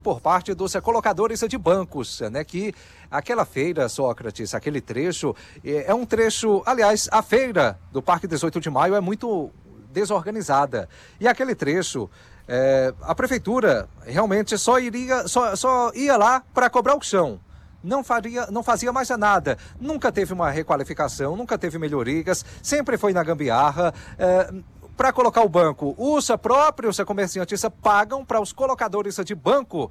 por parte dos colocadores de bancos, né? Que aquela feira, Sócrates, aquele trecho, é um trecho, aliás, a feira do Parque 18 de Maio é muito desorganizada. E aquele trecho, a prefeitura realmente só ia lá para cobrar o chão. Não fazia mais nada. Nunca teve uma requalificação, nunca teve melhorias, sempre foi na gambiarra. Para colocar o banco, os próprios comerciantes pagam para os colocadores de banco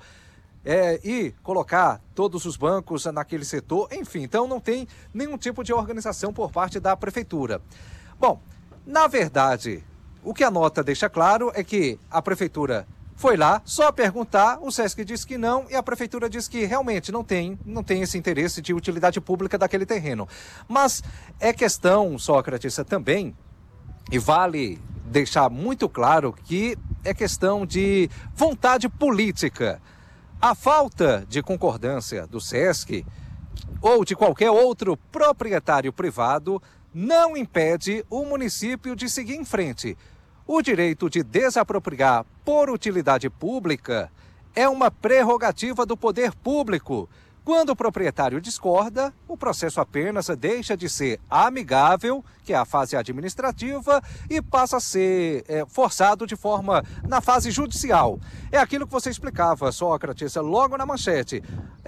e colocar todos os bancos naquele setor, enfim, então não tem nenhum tipo de organização por parte da prefeitura. Bom, na verdade, o que a nota deixa claro é que a prefeitura foi lá só perguntar, o SESC disse que não e a prefeitura disse que realmente não tem esse interesse de utilidade pública daquele terreno. Mas é questão, Sócrates, também, e vale deixar muito claro que é questão de vontade política. A falta de concordância do SESC ou de qualquer outro proprietário privado não impede o município de seguir em frente. O direito de desapropriar por utilidade pública é uma prerrogativa do poder público. Quando o proprietário discorda, o processo apenas deixa de ser amigável, que é a fase administrativa, e passa a ser forçado de forma na fase judicial. É aquilo que você explicava, Sócrates, logo na manchete.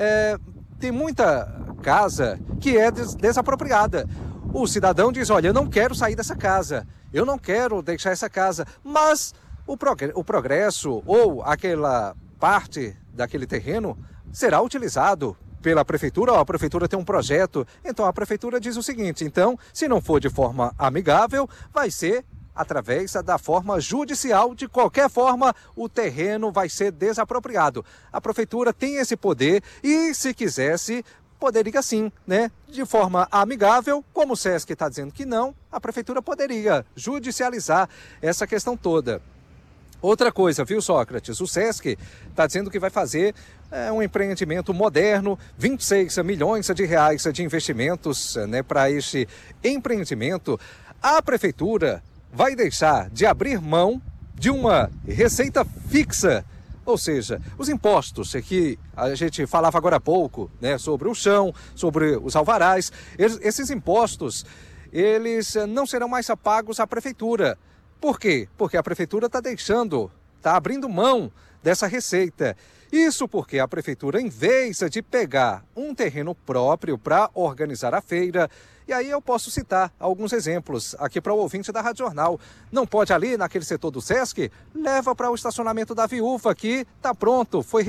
Tem muita casa que é desapropriada. O cidadão diz, olha, eu não quero sair dessa casa, eu não quero deixar essa casa, mas o progresso ou aquela parte daquele terreno será utilizado pela prefeitura, a prefeitura tem um projeto, então a prefeitura diz o seguinte, então, se não for de forma amigável, vai ser através da forma judicial, de qualquer forma o terreno vai ser desapropriado. A prefeitura tem esse poder e, se quisesse, poderia sim, né? De forma amigável, como o SESC está dizendo que não, a prefeitura poderia judicializar essa questão toda. Outra coisa, viu, Sócrates? O SESC está dizendo que vai fazer um empreendimento moderno, 26 milhões de reais de investimentos, né, para este empreendimento. A prefeitura vai deixar de abrir mão de uma receita fixa, ou seja, os impostos que a gente falava agora há pouco, né, sobre o chão, sobre os alvarás, esses impostos, eles não serão mais pagos à prefeitura. Por quê? Porque a prefeitura está abrindo mão dessa receita. Isso porque a prefeitura, em vez de pegar um terreno próprio para organizar a feira, e aí eu posso citar alguns exemplos aqui para o ouvinte da Rádio Jornal. Não pode ali naquele setor do SESC? Leva para o estacionamento da Viúva, que está pronto, foi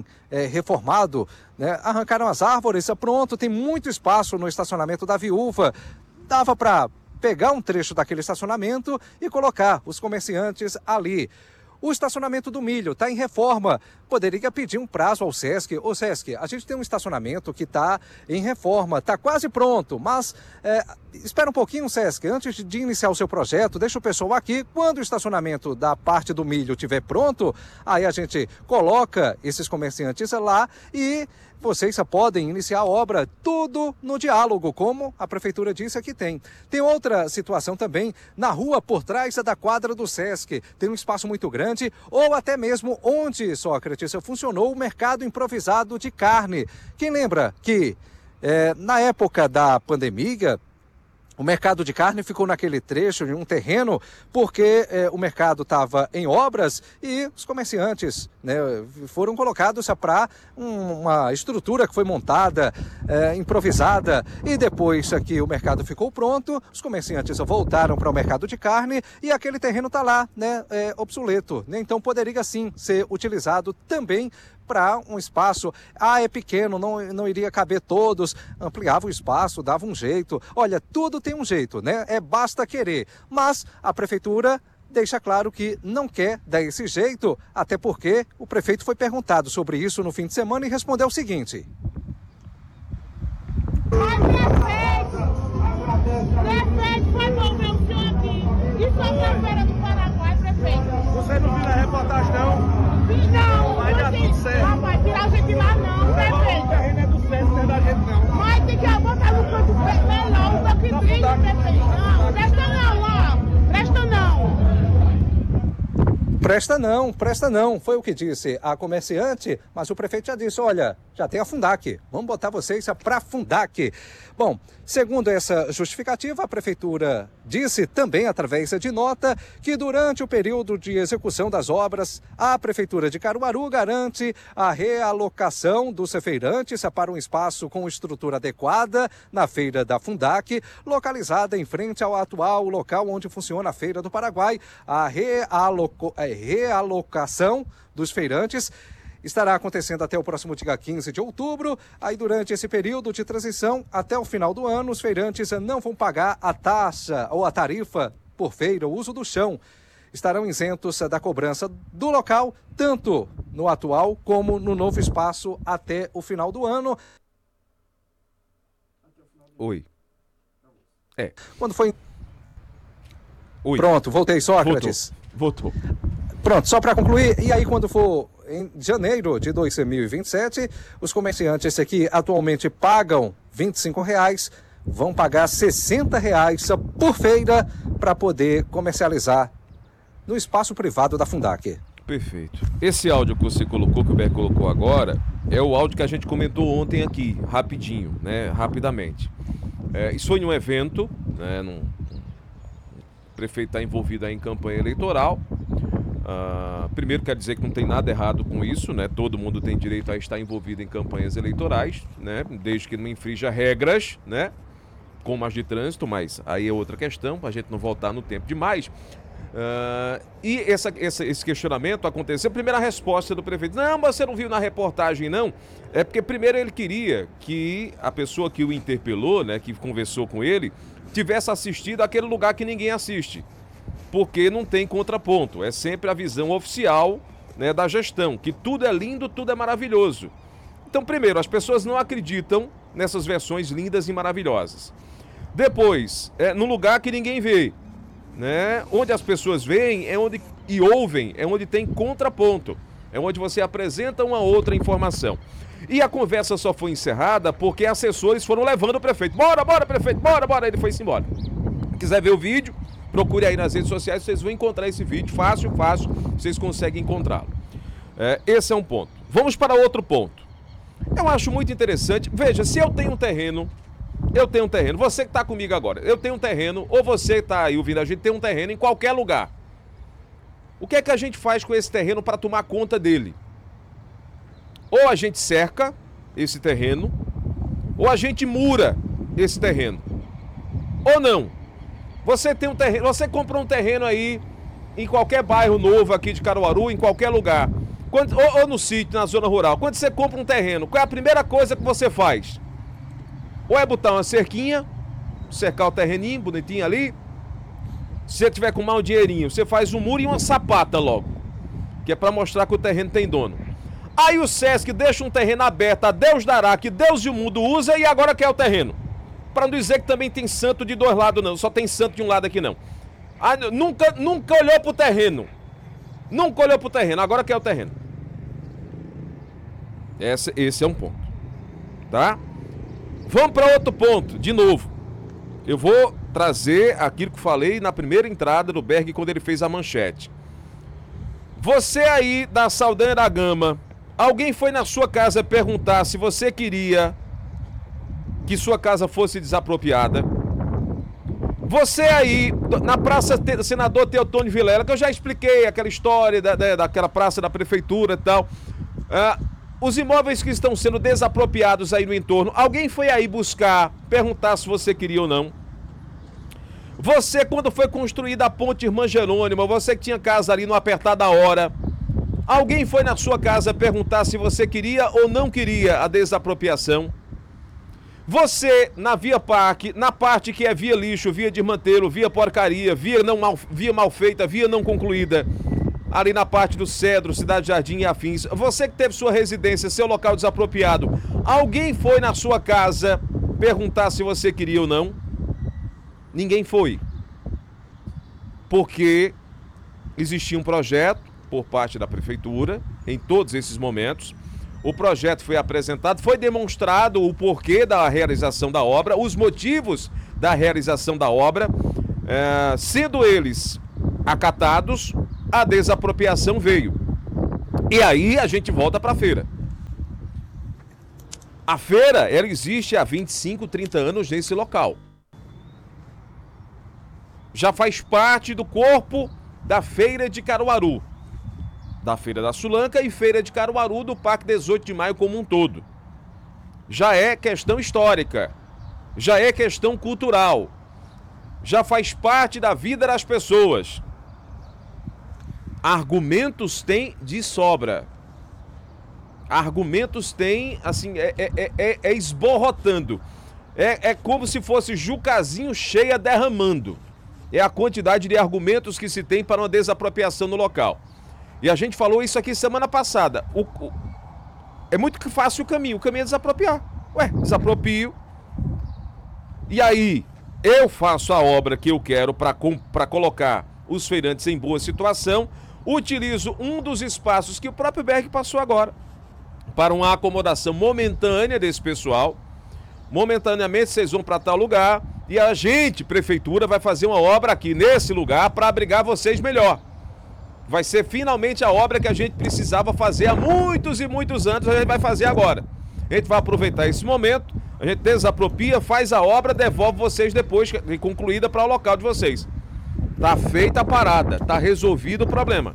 reformado, né? Arrancaram as árvores, pronto, tem muito espaço no estacionamento da Viúva. Dava para pegar um trecho daquele estacionamento e colocar os comerciantes ali. O estacionamento do Milho está em reforma. Poderia pedir um prazo ao SESC. Ô SESC, a gente tem um estacionamento que está em reforma, está quase pronto, mas espera um pouquinho, SESC, antes de iniciar o seu projeto, deixa o pessoal aqui. Quando o estacionamento da parte do Milho estiver pronto, aí a gente coloca esses comerciantes lá e vocês podem iniciar a obra, tudo no diálogo, como a prefeitura disse que tem. Tem outra situação também, na rua por trás da quadra do SESC. Tem um espaço muito grande, ou até mesmo onde, Sócrates, funcionou o mercado improvisado de carne. Quem lembra que na época da pandemia, o mercado de carne ficou naquele trecho de um terreno porque o mercado estava em obras e os comerciantes, né, foram colocados para uma estrutura que foi montada, improvisada, e depois que o mercado ficou pronto, os comerciantes voltaram para o mercado de carne e aquele terreno está lá, né, obsoleto, né? Então poderia sim ser utilizado também para um espaço. É pequeno, não iria caber todos, ampliava o espaço, dava um jeito. Olha, tudo tem um jeito, né? Basta querer. Mas a prefeitura deixa claro que não quer dar esse jeito, até porque o prefeito foi perguntado sobre isso no fim de semana e respondeu o seguinte. Prefeito, foi bom ver o senhor aqui. Isso é a feira do Paraguai, prefeito. Você não viu a reportagem, não? Não, vai dar tudo certo. Não vai tirar a gente lá não, prefeito. O terreno é do centro, não é da gente não. Mas tem que botar no canto melhor, o banco triste, prefeito. Não, presta não, ó. Presta não. presta não, foi o que disse a comerciante, mas o prefeito já disse, olha, já tem a Fundac, vamos botar vocês para a Fundac. Bom, segundo essa justificativa, a prefeitura disse também, através de nota, que durante o período de execução das obras, a prefeitura de Caruaru garante a realocação dos feirantes para um espaço com estrutura adequada na feira da Fundac, localizada em frente ao atual local onde funciona a Feira do Paraguai. A realocação dos feirantes estará acontecendo até o próximo dia 15 de outubro. Aí, durante esse período de transição, até o final do ano, os feirantes não vão pagar a taxa ou a tarifa por feira, o uso do chão. Estarão isentos da cobrança do local, tanto no atual como no novo espaço, até o final do ano. Oi. Quando foi... Oi. Pronto, voltei, Sócrates. Voltou. Pronto, só para concluir, e aí quando for em janeiro de 2027, os comerciantes que atualmente pagam R$25, vão pagar R$60 por feira para poder comercializar no espaço privado da Fundac. Perfeito. Esse áudio que você colocou, que o Beck colocou agora, é o áudio que a gente comentou ontem aqui, rapidinho, né? Rapidamente. Isso foi em um evento, né? O prefeito está envolvido aí em campanha eleitoral. Primeiro, quer dizer que não tem nada errado com isso, né? Todo mundo tem direito a estar envolvido em campanhas eleitorais, né? Desde que não infrinja regras, né? Como as de trânsito, mas aí é outra questão, para a gente não voltar no tempo demais. E esse questionamento aconteceu. Primeira resposta do prefeito: não, você não viu na reportagem, não. É porque primeiro ele queria que a pessoa que o interpelou, né, que conversou com ele, tivesse assistido aquele lugar que ninguém assiste, porque não tem contraponto. É sempre a visão oficial, né, da gestão, que tudo é lindo, tudo é maravilhoso. Então, primeiro, as pessoas não acreditam nessas versões lindas e maravilhosas. Depois, no lugar que ninguém vê, né? Onde as pessoas veem e ouvem é onde tem contraponto, é onde você apresenta uma outra informação. E a conversa só foi encerrada porque assessores foram levando o prefeito. Bora, prefeito, bora. Ele foi-se embora. Se quiser ver o vídeo, procure aí nas redes sociais, vocês vão encontrar esse vídeo, fácil, vocês conseguem encontrá-lo. Esse é um ponto. Vamos para outro ponto. Eu acho muito interessante, veja, se eu tenho um terreno, você que está comigo agora, eu tenho um terreno, ou você que está aí ouvindo a gente tem um terreno em qualquer lugar. O que é que a gente faz com esse terreno para tomar conta dele? Ou a gente cerca esse terreno, ou a gente mura esse terreno. Ou não. Você tem um terreno, você comprou um terreno aí em qualquer bairro novo aqui de Caruaru, em qualquer lugar. Ou no sítio, na zona rural. Quando você compra um terreno, qual é a primeira coisa que você faz? Ou é botar uma cerquinha, cercar o terreninho bonitinho ali. Se você tiver com mal dinheirinho, você faz um muro e uma sapata logo, que é para mostrar que o terreno tem dono. Aí o Sesc deixa um terreno aberto, a Deus dará, que Deus e o mundo usa, e agora quer o terreno. Para não dizer que também tem santo de dois lados não, só tem santo de um lado aqui não. Nunca olhou pro terreno. Nunca olhou pro terreno, agora quer o terreno. Esse é um ponto, tá? Vamos para outro ponto, de novo. Eu vou trazer aquilo que falei na primeira entrada do Berg, quando ele fez a manchete. Você aí da Saldanha da Gama, alguém foi na sua casa perguntar se você queria que sua casa fosse desapropriada? Você aí, na Praça Senador Teotônio Vilela, que eu já expliquei aquela história daquela praça da prefeitura e tal. Os imóveis que estão sendo desapropriados aí no entorno, alguém foi aí buscar, perguntar se você queria ou não? Você, quando foi construída a ponte Irmã Jerônima, você que tinha casa ali no apertar da hora, alguém foi na sua casa perguntar se você queria ou não queria a desapropriação? Você, na Via Parque, na parte que é via lixo, via desmantelo, via porcaria, via mal feita, via não concluída, ali na parte do Cedro, Cidade Jardim e afins, você que teve sua residência, seu local desapropriado, alguém foi na sua casa perguntar se você queria ou não? Ninguém foi. Porque existia um projeto por parte da prefeitura, em todos esses momentos. O projeto foi apresentado, foi demonstrado o porquê da realização da obra, os motivos da realização da obra, sendo eles acatados, a desapropriação veio. E aí a gente volta para a feira. A feira, ela existe há 25, 30 anos nesse local. Já faz parte do corpo da Feira de Caruaru, da Feira da Sulanca e Feira de Caruaru do Parque 18 de Maio como um todo. Já é questão histórica, já é questão cultural, já faz parte da vida das pessoas. Argumentos tem de sobra. Argumentos tem, assim, esborrotando. É como se fosse Jucazinho cheia derramando. É a quantidade de argumentos que se tem para uma desapropriação no local. E a gente falou isso aqui semana passada. É muito fácil o caminho é desapropriar. Desapropio. E aí, eu faço a obra que eu quero para colocar os feirantes em boa situação, utilizo um dos espaços que o próprio Berg passou agora, para uma acomodação momentânea desse pessoal. Momentaneamente vocês vão para tal lugar e a gente, prefeitura, vai fazer uma obra aqui nesse lugar para abrigar vocês melhor. Vai ser finalmente a obra que a gente precisava fazer há muitos e muitos anos, a gente vai fazer agora. A gente vai aproveitar esse momento, a gente desapropria, faz a obra, devolve vocês depois de concluída para o local de vocês. Tá feita a parada, tá resolvido o problema.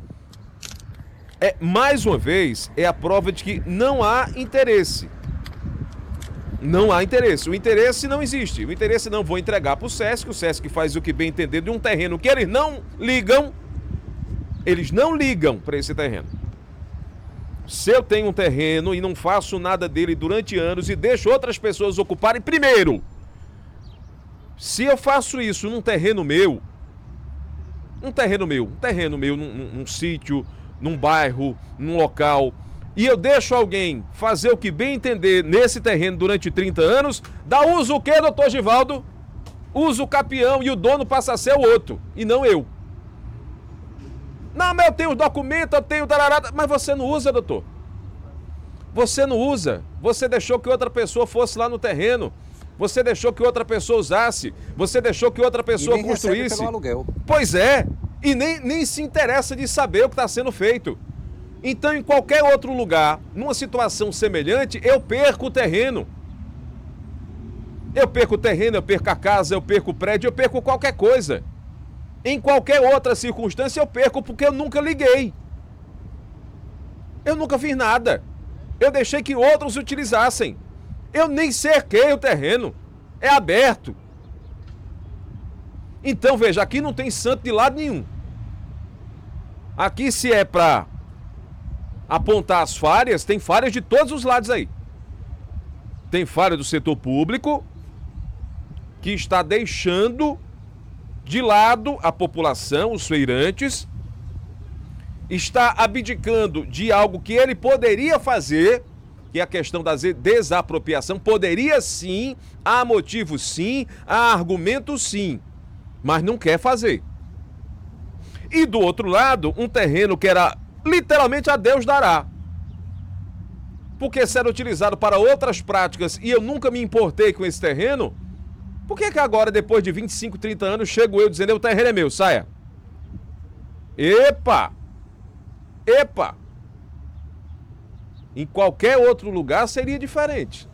Mais uma vez, é a prova de que não há interesse. Não há interesse. O interesse não existe. O interesse não vou entregar para o SESC faz o que bem entender de um terreno que eles não ligam. Eles não ligam para esse terreno. Se eu tenho um terreno e não faço nada dele durante anos e deixo outras pessoas ocuparem, primeiro, se eu faço isso num terreno meu, num sítio, num bairro, num local, e eu deixo alguém fazer o que bem entender nesse terreno durante 30 anos, dá uso o quê, doutor Givaldo? Usa o capião e o dono passa a ser o outro, e não eu. Não, mas eu tenho os documentos, eu tenho tarará, mas você não usa, doutor. Você não usa. Você deixou que outra pessoa fosse lá no terreno. Você deixou que outra pessoa usasse. Você deixou que outra pessoa construísse. Pelo aluguel. Pois é. E nem se interessa de saber o que está sendo feito. Então, em qualquer outro lugar, numa situação semelhante, eu perco o terreno. Eu perco o terreno, eu perco a casa, eu perco o prédio, eu perco qualquer coisa. Em qualquer outra circunstância eu perco porque eu nunca liguei. Eu nunca fiz nada. Eu deixei que outros utilizassem. Eu nem cerquei o terreno. É aberto. Então, veja, aqui não tem santo de lado nenhum. Aqui, se é para apontar as falhas, tem falhas de todos os lados aí. Tem falha do setor público, que está deixando de lado a população, os feirantes, está abdicando de algo que ele poderia fazer, que é a questão da desapropriação. Poderia sim, há motivo sim, há argumento sim, mas não quer fazer. E do outro lado, um terreno que era literalmente a Deus dará, porque se era utilizado para outras práticas e eu nunca me importei com esse terreno, por que agora, depois de 25, 30 anos, chego eu dizendo, o terreno é meu, saia? Epa! Em qualquer outro lugar seria diferente.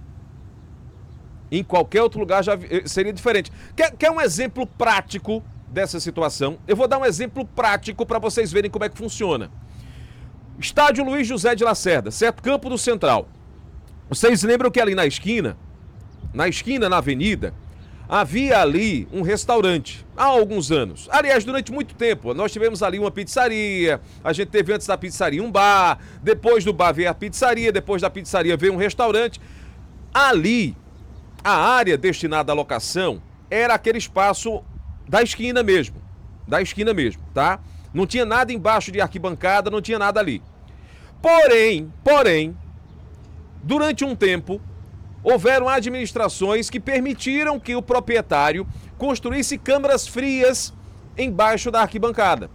Em qualquer outro lugar já seria diferente. Quer um exemplo prático dessa situação? Eu vou dar um exemplo prático para vocês verem como é que funciona. Estádio Luiz José de Lacerda, certo? Campo do Central. Vocês lembram que ali na esquina, na avenida, havia ali um restaurante há alguns anos. Aliás, durante muito tempo, nós tivemos ali uma pizzaria, a gente teve antes da pizzaria um bar, depois do bar veio a pizzaria, depois da pizzaria veio um restaurante. Ali, a área destinada à locação era aquele espaço da esquina mesmo, tá? Não tinha nada embaixo de arquibancada, não tinha nada ali. Porém, durante um tempo, houveram administrações que permitiram que o proprietário construísse câmaras frias embaixo da arquibancada,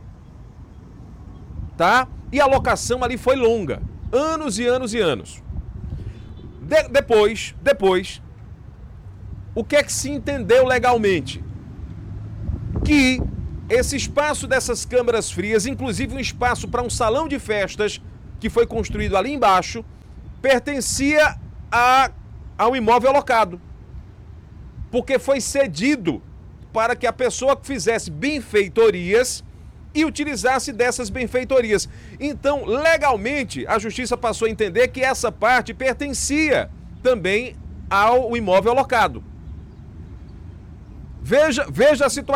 tá? E a locação ali foi longa, anos e anos e anos. Depois, o que é que se entendeu legalmente? Que esse espaço dessas câmaras frias, inclusive um espaço para um salão de festas que foi construído ali embaixo, pertencia ao imóvel alocado, porque foi cedido para que a pessoa fizesse benfeitorias e utilizasse dessas benfeitorias. Então, legalmente, a justiça passou a entender que essa parte pertencia também ao imóvel alocado. Veja a situação.